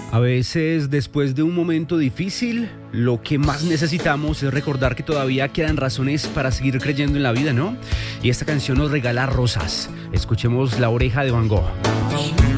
A veces, después de un momento difícil, lo que más necesitamos es recordar que todavía quedan razones para seguir creyendo en la vida, ¿no? Y esta canción nos regala rosas. Escuchemos La Oreja de Van Gogh.